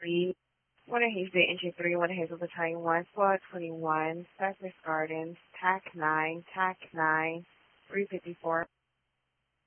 3, Winter Haze Entry 3, Winter Haze Overtime 1, Squad 21, Cypress Gardens, TAC 9, TAC 9, 354.